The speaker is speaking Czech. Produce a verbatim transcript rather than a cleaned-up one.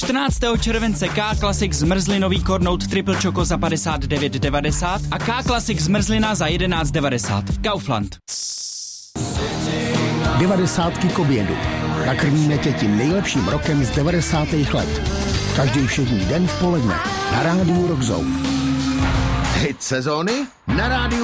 čtrnáctého července K-Classic zmrzlinový Cornout Triple Choco za padesát devět devadesát a K-Classic zmrzlina za jedenáct devadesát. Kaufland. Devadesátky k obědu. Nakrmíme tě tím nejlepším rokem z devadesátých let. Každý všední den v poledne na rádiu Rock Zone. Hit sezóny na rádiu